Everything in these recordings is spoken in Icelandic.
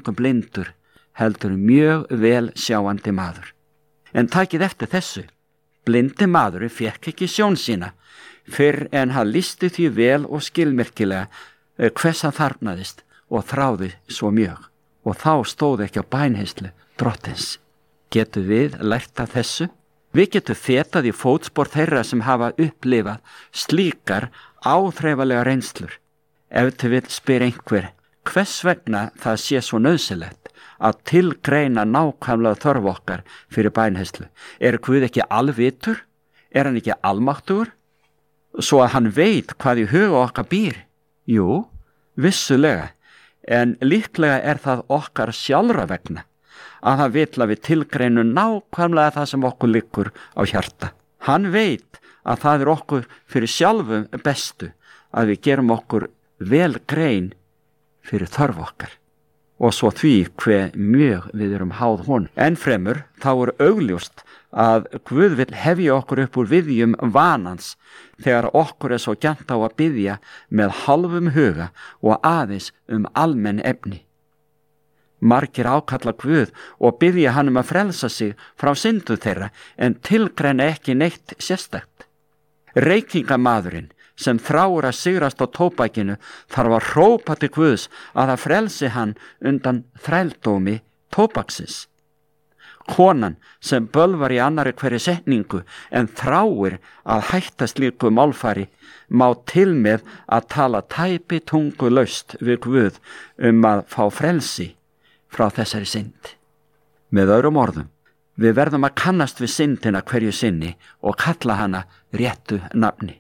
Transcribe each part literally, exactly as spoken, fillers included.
lengur blindur, heldur mjög vel sjáandi maður. En takið eftir þessu, blindi maðurinn fékk ekki sjón sína, fyrr en hann lýsti því vel og skilmerkilega hvers hann þarfnaðist og þráði svo mjög. Og þá stóð ekki á bænheyslu drottins. Getum við lært af þessu? Við getum fetað í fótspor þeirra sem hafa upplifað slíkar áþreifalega reynslur. Ef til vill spyr einhver, hvers vegna það sé svo nauðsynlegt að tilgreina nákvæmlega þörf okkar fyrir bænheyslu? Er Guð ekki alvitur? Er hann ekki almáttugur? Svo að hann veit hvað í huga okkar býr? Jú, vissulega, en líklega er það okkar sjálfra vegna að hann vill að við tilgreinum nákvæmlega það sem okkur liggur á hjarta. Hann veit að það er okkur fyrir sjálfum bestu að við gerum okkur vel grein fyrir þörf okkar og svo því hve mjög við erum háð honum. Enn fremur þá er augljóst að Guð vill hefja okkur upp úr viðjum vanans þegar okkur er svo gjarnt á að biðja með hálfum huga og aðeins um almenn efni. Margir ákalla Guð og biðja hann um að frelsa sig frá syndu þeirra en tilgreina ekki neitt sérstakt. Reykingamaðurinn sem þráir að sigrast á tóbakinu þarf að hrópa til Guðs að það frelsi hann undan þrældómi tóbaksins. Konan sem bölvar í annari hverju setningu en þráir að hætta slíku málfari má til með að tala tæpi tungu laust við Guð um að fá frelsi frá þessari synd. Með öðrum orðum, við verðum að kannast við syndina hverju sinni og kalla hana réttu nafni.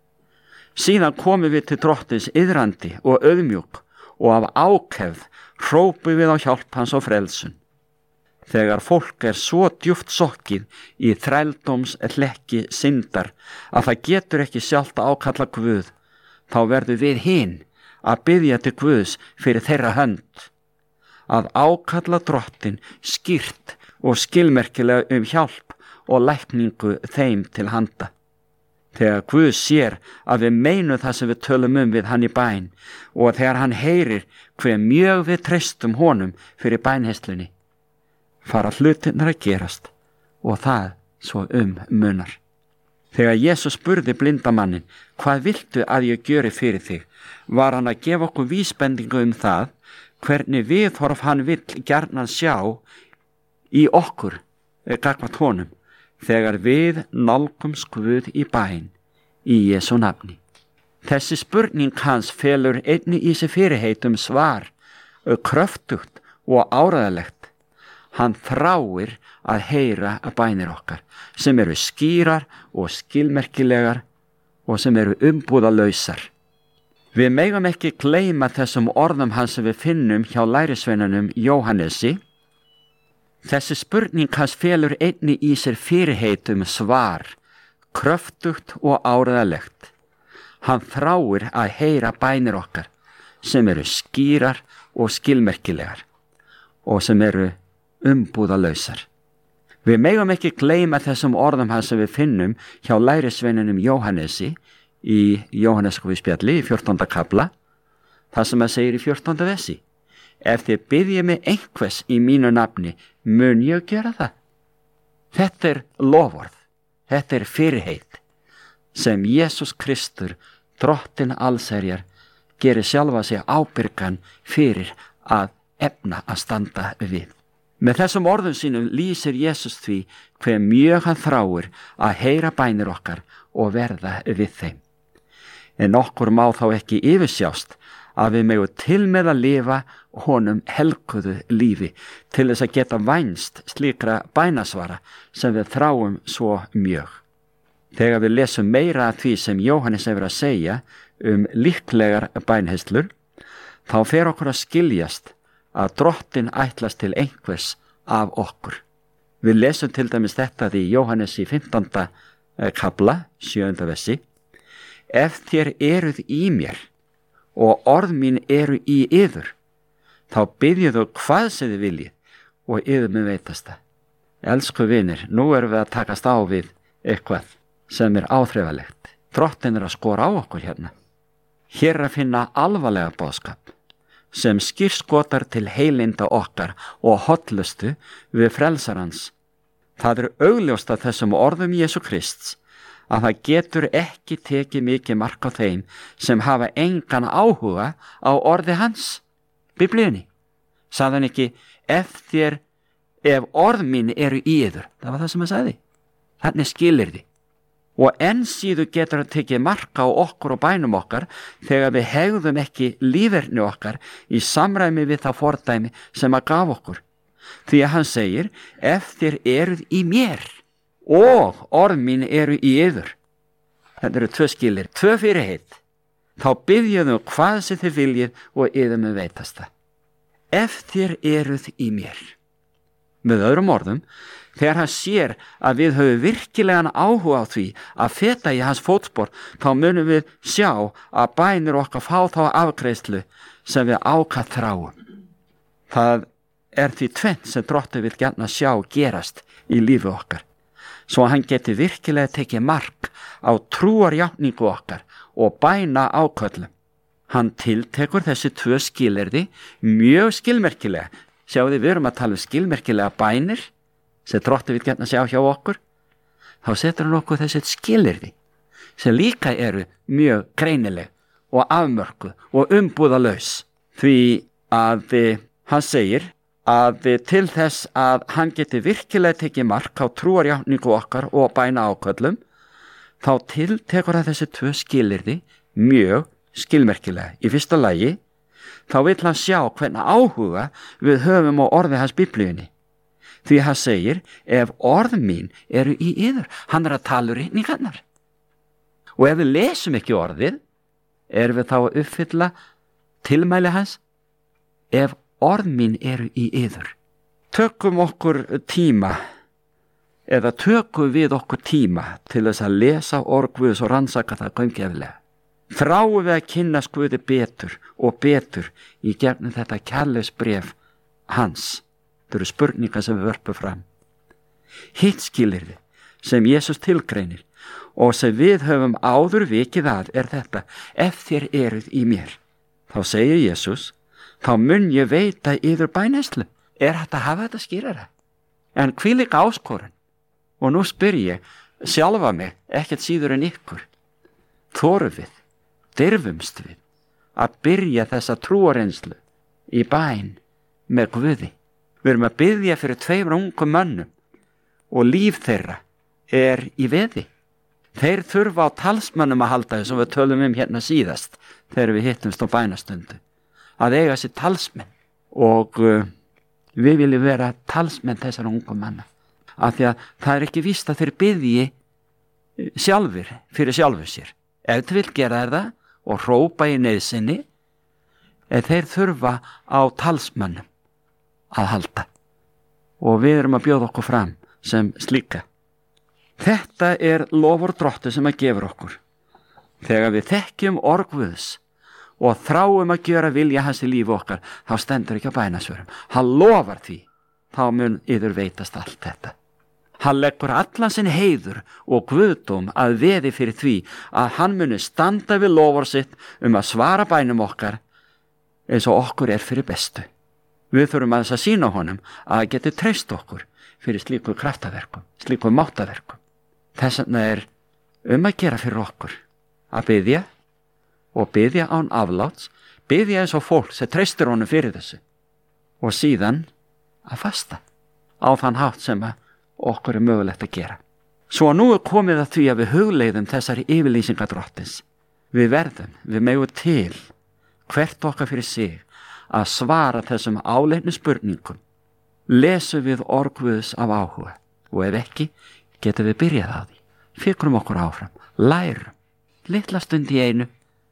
Síðan komum við til drottins iðrandi og auðmjúk og af ákefð hrópum við á hjálp hans og frelsun. Þegar fólk er svo djúpt sokkið í þrældóms hlekki syndar að það getur ekki sjálft að ákalla Guð, þá verður við hin að biðja til Guðs fyrir þeirra hönd, að ákalla drottin skýrt og skilmerkilega um hjálp og lækningu þeim til handa. Þegar Guð sér að við meinum það sem við tölum um við hann í bæn og þegar hann heyrir hve mjög við treystum honum fyrir bænheyslunni, fara hlutirnar að gerast og það svo um munar. Þegar Jesús spurði blindamannin, hvað viltu að ég gjöri fyrir þig, var hann að gefa okkur vísbendingu um það hvernig viðhorf hann vill gjarnan sjá í okkur gagnvart honum þegar við nálgumst Guð í bæn í Jesú nafni. Þessi spurning hans felur einnig í sig fyrirheitum svar, kröftugt og áræðalegt. Hann þráir að heyra að bænir okkar sem eru skýrar og skilmerkilegar og sem eru umbúðalausar. Við megum ekki gleyma þessum orðum hans sem við finnum hjá lærisveinunum Jóhannesi. Þessi spurning hans felur einnig í sér fyrirheitum svar, kröftugt og áræðalegt. Hann þráir að heyra bænir okkar sem eru skýrar og skilmerkilegar og sem eru umbúðalausar. Við megum ekki gleyma þessum orðum hans sem við finnum hjá lærisveinunum Jóhannesi í Jóhannesarguðspjalli í fjórtánda kafla, það sem að segir í fjórtánda versi. Ef þið biðjið mig einhvers í mínu nafni, mun ég gera það. Þetta er loforð, þetta er fyrirheit sem Jesús Kristur, drottinn allsherjar, gerir sjálfa sig ábyrgan fyrir að efna að standa við. Með þessum orðum sínum lýsir Jesús því hve mjög hann þráir að heyra bænir okkar og verða við þeim. En okkur má þá ekki yfirsjást að við megum til með að lifa honum helguðu lífi til þess að geta vænst slíkra bænasvara sem við þráum svo mjög. Þegar við lesum meira af því sem Jóhannes hefur að segja um líklegar bænheyslur, þá fer okkur að skiljast að drottin ætlast til einhvers af okkur. Við lesum til dæmis þetta í Jóhannes í fimmtánda kafla, sjöunda versi. Ef þér eruð í mér og orð mín eru í yður, þá biðjið þú hvað sem þið viljið og yður mun veitast það. Elsku vinir, nú erum við að takast á við eitthvað sem er áþreifalegt. Drottin er að skora á okkur hérna. Hér er að finna alvarlega boðskap. sem skírskotar til heilinda okkar og hollustu við frelsarans. Það er augljóst að þessum orðum Jesú Krists að það getur ekki tekið mikið mark á þeim sem hafa engan áhuga á orði hans. Biblíunni sagði hann ekki ef þér, ef orð mín eru í yður. Það var það sem hann sagði. Þannig skilyrði. Og enn síður getur hann tekið marka á okkur og bænum okkar þegar við hegðum ekki líferni okkar í samræmi við það fordæmi sem að gaf okkur. Því að hann segir, ef þér eruð í mér og orð mín eru í yður. Þetta eru tvö skilir, tvö fyrirheit. Þá biðjum hvað sem þið viljið og yður mun veitast það. Ef þér eruð í mér. Með öðrum orðum, þegar hann sér að við höfum virkilegan áhuga á því að feta í hans fótspor, þá munum við sjá að bænir okkar fá þá afgreiðslu sem við ákaft þráum. Það er því tvennt sem Drottinn vill gjarna sjá gerast í lífi okkar, svo að hann geti virkilega tekið mark á trúarjátningu okkar og bæna áköllum. Hann tiltekur þessi tvö skilyrði mjög skilmerkilega. Sjáðu, við erum að tala um skilmerkilega bænir sem Drottinn vill gjarna sjá hjá okkur. Þá setur hann okkur þessi skilyrði sem líka eru mjög greinileg og afmörkuð og umbúðalaus. Því að hann segir að til þess að hann geti virkilega tekið mark á trúarjátningu okkar og bæna áköllum, þá tiltekur hann þessi tvö skilyrði mjög skilmerkilega. Í fyrsta lagi þá vill hann sjá hvernig áhuga við höfum á orði hans Biblíunni. Því hann segir, ef orð mín eru í yður, hann er að tala ritningarnar. Og ef við lesum ekki orðið, erum við þá að uppfylla tilmæli hans, ef orð mín eru í yður. Tökum okkur tíma, eða tökum við okkur tíma til þess að lesa orð Guðs og rannsaka það gaumgæfilega. Þráum við að kynnast Guði betur og betur í gegnum þetta kærleiksbréf hans. Þetta eru spurningar sem við vörpum fram. Hitt skilyrði sem Jesús tilgreinir og sem við höfum áður vikið að er þetta, ef þér eruð í mér. Þá segir Jesús, þá mun ég veita yður bæneslu. Er hægt að hafa þetta skýrara? En hvílík áskorun. Og nú spyr ég sjálfa mig, ekkert síður en ykkur. Þorum við, dirfumst við að byrja þessa trúarreynslu í bæn með Guði. Við erum að biðja fyrir tveimur ungum mönnum og líf þeirra er í veði. Þeir þurfa á talsmönnum að halda þess að við tölum um hérna síðast þegar við hittumst á bænastundu. Að eiga sér talsmenn og uh, við viljum vera talsmenn þessar ungum manna. Af því að það er ekki víst að þeir biðji sjálfur fyrir sjálfur sér. Ef þið vil gera þeir það og hrópa í neyðsinni, en þeir þurfa á talsmönnum að halda. Og við erum að bjóða okkur fram sem slíka. Þetta er lofur Drottu sem að gefur okkur. Þegar við þekkjum orð Guðs og þráum að gera vilja hans í lífi okkar, þá stendur ekki á bænasvörum. Hann lofar því, þá mun yður veitast allt þetta. Hann leggur allan sinn heiður og guðdóm að veði fyrir því að hann muni standa við lofur sitt um að svara bænum okkar eins og okkur er fyrir bestu. Við þurfum að þess að sýna honum að geti treyst okkur fyrir slíku kraftaverkum, slíku máttaverkum. Þess vegna er um að gera fyrir okkur að biðja og biðja án afláts, biðja eins og fólk sem treystir honum fyrir þessu og síðan að fasta á þann hátt sem að okkur er mögulegt að gera. Svo nú er komið að því að við hugleiðum þessari yfirlýsingar Drottins. Við verðum, við megum til hvert okkar fyrir sig að svara þessum áleitnu spurningum. Lesum við orð Guðs af áhuga og ef ekki, getum við byrjað á því. Fikrum okkur áfram, lærum, litla stund í einu,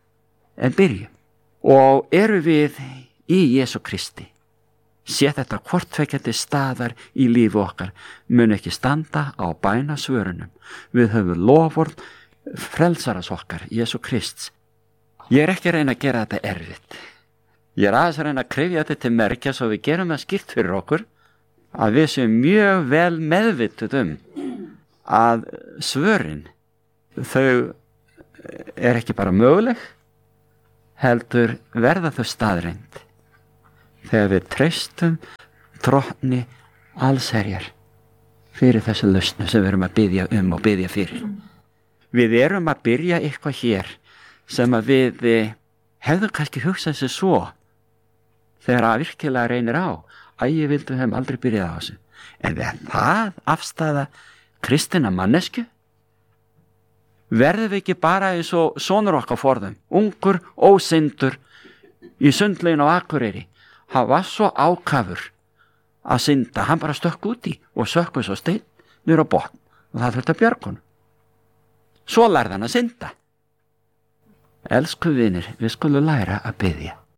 en byrjum. Og eru við í Jesú Kristi, sé þetta hvort tvekjandi staðar í lífi okkar mun ekki standa á bænasvörunum. Við höfum loford frelsaras okkar, Jesú Krists. Ég er ekki að reyna að gera þetta erfitt. Ég er aðeins að reyna að krifja þetta til merkja svo við gerum það skýrt fyrir okkur að við séum mjög vel meðvituð um að svörin þau er ekki bara möguleg, heldur verða þau staðreind þegar við treystum Drottni allsherjar fyrir þessu lausnu sem við erum að biðja um og biðja fyrir. Við erum að byrja eitthvað hér sem að við hefðum kannski hugsað sér svo þegar að virkilega reynir á að ég vildi við hefum aldrei byrjað á þessu. En það afstæða kristina mannesku? Verðum við ekki bara eins og sonur okkar forðum, ungur, ósyndur, í sundlegin á Akureyri, hann var svo ákafur að synda, hann bara stökk út í og sökk svo steinn niður á botn og það þurfti að bjarga honum. Svo lærði hann að synda. Elsku vinir, við skulum læra að biðja.